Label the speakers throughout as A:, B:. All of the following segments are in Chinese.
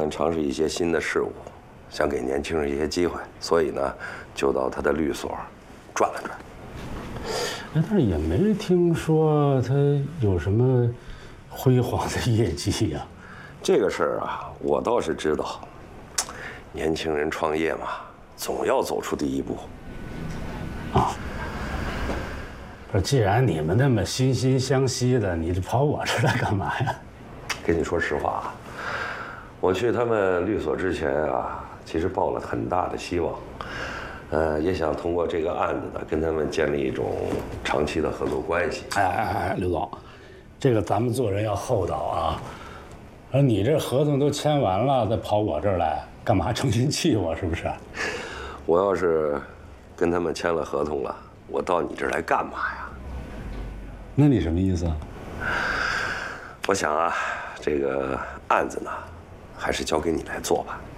A: 想尝试一些新的事物，想给年轻人一些机会，所以呢，就到他的律所转了转。
B: 但是也没听说他有什么辉煌的业绩呀。
A: 这个事儿啊，我倒是知道。年轻人创业嘛，总要走出第一步。
B: 啊，不是，既然你们那么惺惺相惜的，你这跑我这儿来干嘛呀？
A: 跟你说实话啊，我去他们律所之前啊，其实抱了很大的希望，也想通过这个案子呢，跟他们建立一种长期的合作关系。
B: 哎，刘总，这个咱们做人要厚道啊。而你这合同都签完了，再跑我这儿来，干嘛成心气我？是不是？
A: 我要是跟他们签了合同了，我到你这儿来干嘛呀？
B: 那你什么意思啊？
A: 我想啊，这个案子呢，还是交给你来做吧。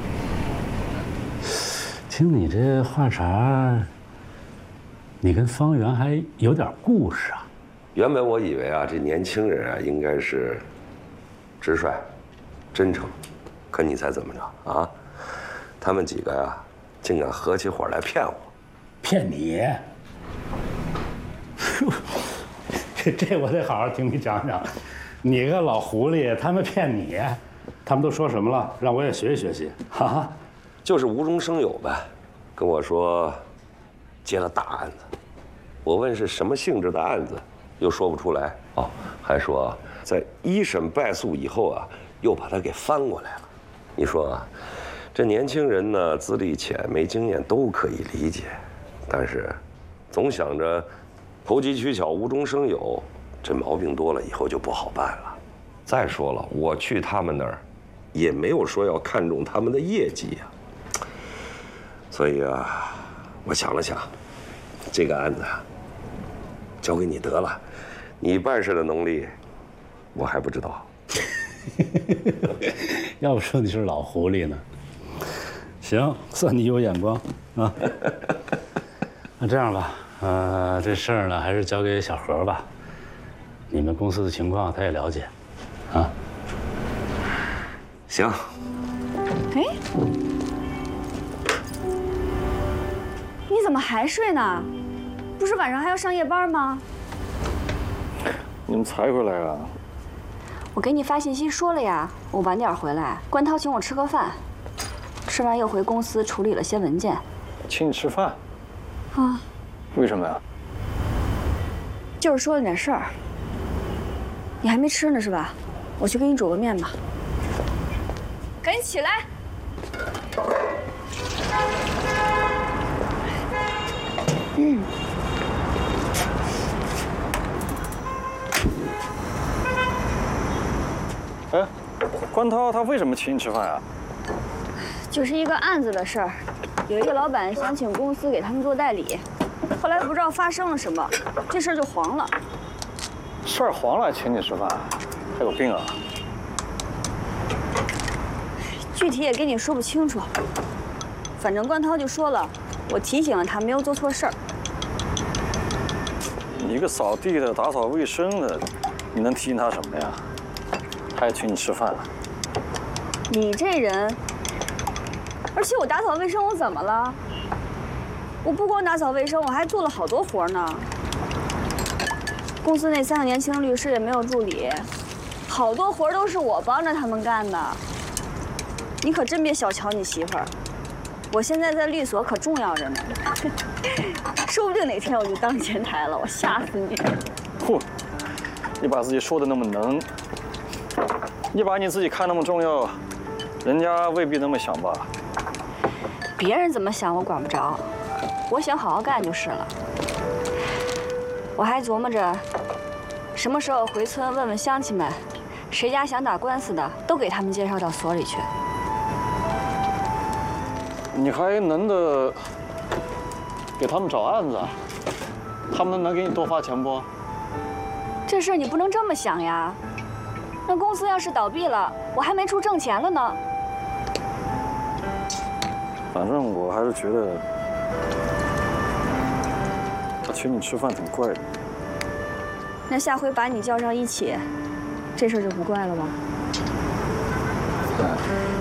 B: 听你这话茬，你跟方圆还有点故事啊。
A: 原本我以为啊，这年轻人啊，应该是直率、真诚，可你猜怎么着啊？他们几个呀，竟敢合起伙来骗我。
B: 骗你？这我得好好听你讲讲。你个老狐狸，他们骗你，他们都说什么了？让我也学习学习。哈哈，
A: 就是无中生有呗，跟我说接了大案子。我问是什么性质的案子，又说不出来。哦，还说在一审败诉以后啊，又把他给翻过来了。你说啊，这年轻人呢，资历浅、没经验都可以理解，但是总想着投机取巧、无中生有，这毛病多了以后就不好办了。再说了，我去他们那儿，也没有说要看重他们的业绩呀。所以啊，我想了想，这个案子啊，交给你得了。你办事的能力，我还不知道。
B: 要不说你是老狐狸呢。行，算你有眼光啊。那这样吧，这事儿呢，还是交给小何吧。你们公司的情况他也了解，啊。
A: 行。
C: 哎，你怎么还睡呢？不是晚上还要上夜班吗？
D: 你们才回来啊？
C: 我给你发信息说了呀，我晚点回来。关涛请我吃个饭，吃完又回公司处理了些文件。
D: 请你吃饭？
C: 啊？
D: 为什么呀？
C: 就是说了点事儿。你还没吃呢是吧？我去给你煮个面吧。赶紧起来！
D: 哎，关涛他为什么请你吃饭啊？
C: 就是一个案子的事儿，有一个老板想请公司给他们做代理，后来不知道发生了什么，这事儿就黄了。
D: 事儿黄了请你吃饭，还有病啊！
C: 具体也跟你说不清楚，反正关涛就说了，我提醒了他，没有做错事儿。
D: 你一个扫地的、打扫卫生的，你能提醒他什么呀？他也请你吃饭。
C: 你这人，而且我打扫卫生我怎么了？我不光打扫卫生，我还做了好多活呢。公司那3个年轻律师也没有助理，好多活都是我帮着他们干的。你可真别小瞧你媳妇儿，我现在在律所可重要着呢，说不定哪天我就当前台了，我吓死你！
D: 嚯，你把自己说的那么能，你把你自己看那么重要，人家未必那么想吧？
C: 别人怎么想我管不着，我想好好干就是了。我还琢磨着，什么时候回村问问乡亲们，谁家想打官司的，都给他们介绍到所里去。
D: 你还能的给他们找案子，他们能给你多发钱不？
C: 这事你不能这么想呀。那公司要是倒闭了，我还没处挣钱了呢。
D: 反正我还是觉得他请你吃饭挺怪的。
C: 那下回把你叫上一起，这事就不怪了吧？